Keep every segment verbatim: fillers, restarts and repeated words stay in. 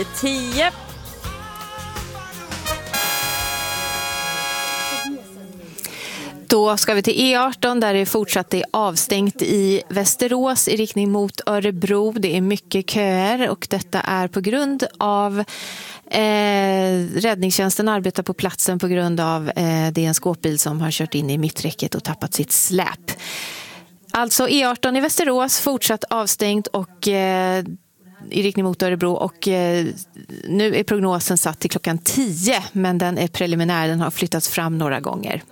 tio. Då ska vi till E arton där det fortsatt är avstängt i Västerås i riktning mot Örebro. Det är mycket köer och detta är på grund av eh, räddningstjänsten arbetar på platsen på grund av eh, det är en skåpbil som har kört in i mitträcket och tappat sitt släp. Alltså E arton i Västerås fortsatt avstängt och eh, i riktning mot Örebro och eh, nu är prognosen satt till klockan tio men den är preliminär, den har flyttats fram några gånger.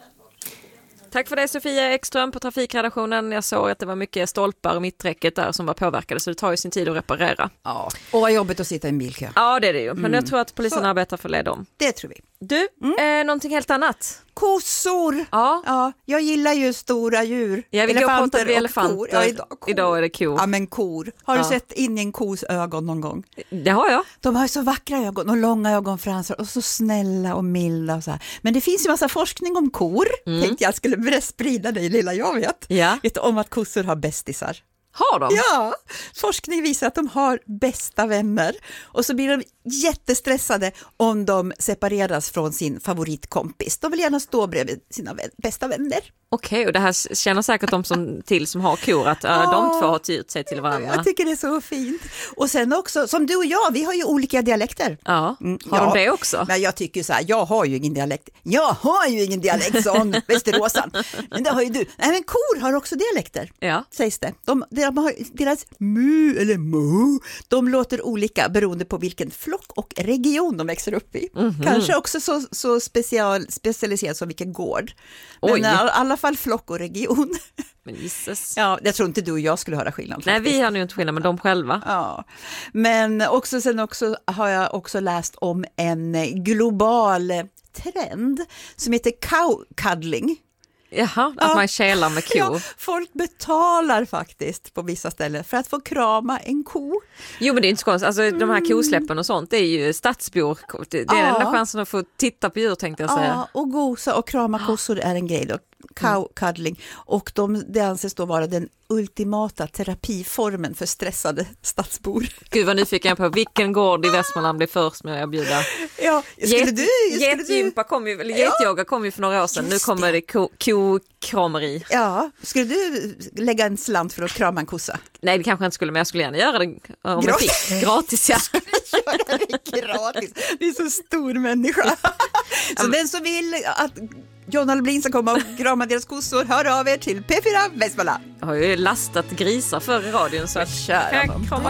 Tack för det Sofia Ekström på trafikredaktionen. Jag såg att det var mycket stolpar och mitträcket där som var påverkade så det tar ju sin tid att reparera. Ja, och vad jobbigt att sitta i en bilkö. Ja, det är det ju. Men mm. jag tror att polisen så. arbetar för att leda dem. Det tror vi. Du, mm. eh, någonting helt annat. Kossor. Ja. ja. Jag gillar ju stora djur. Ja, vi elefanter och elefanter. Kor. Ja, idag, kor. idag är det kor. Ja, men kor. Har ja. du sett in i en kos ögon någon gång? Det har jag. De har ju så vackra ögon och långa ögonfransar och så snälla och milda och så här. Men det finns ju massa forskning om kor. Mm. Tänkte jag skulle sprida det lilla jag vet. Ja. Vet om att kossor har bästisar. Har de? Ja, forskning visar att de har bästa vänner och så blir de jättestressade om de separeras från sin favoritkompis. De vill gärna stå bredvid sina vän- bästa vänner. Okej, okay, och det här känner säkert de som till som har kor att äh, ja, de två har tyrt sig till varandra. Jag tycker det är så fint. Och sen också, som du och jag, vi har ju olika dialekter. Ja, har ja, de det också? Men jag tycker så här, jag har ju ingen dialekt. Jag har ju ingen dialekt som Västeråsan. Men det har ju du. Nej, men kor har också dialekter, ja. Sägs det. De, de har, deras mu eller mu, de låter olika beroende på vilken flock och region de växer upp i. Mm-hmm. Kanske också så, så special, specialiserat som vilken gård. Men i alla fall flock och region. Men Jesus. Ja, jag tror inte du och jag skulle höra skillnad. Nej, faktiskt. Vi har nu inte skillnad, men de själva. Ja, men också sen också har jag också läst om en global trend som heter cow cuddling. Jaha, att ja. man kälar med ko. Ja, folk betalar faktiskt på vissa ställen för att få krama en ko. Jo, men det är inte så konstigt. Alltså, mm. de här kosläppen och sånt, det är ju stadsbor. Det är ja. den enda chansen att få titta på djur, tänkte jag säga. Ja, och gosa och krama kossor är en grej då. Cow cuddling. Och de, det anses då vara den ultimata terapiformen för stressade stadsbor. Gud vad nyfiken på vilken gård i Västmanland blir först med att erbjuda. Ja, skulle Get, du... Getgympa kom ju, eller ja. Getyoga kom ju för några år sedan. Just nu kommer det kokrameri. Ko ja, skulle du lägga en slant för att krama en kossa? Nej, det kanske jag inte skulle, men jag skulle gärna göra det om jag fick. Gratis, ja. Göra det gratis. Det är så stor människa. Så den som vill att John Alblin ska komma och krama deras kossor, hör av er till P fyra Västmanland. Jag har ju lastat grisar för i radion så att köra dem.